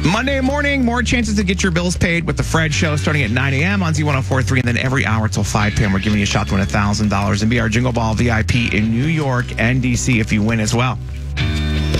Monday morning, more chances to get your bills paid with the Fred Show starting at 9 a.m. on Z1043, and then every hour till 5 p.m. We're giving you a shot to win $1,000 and be our Jingle Ball VIP in New York and D.C. if you win as well.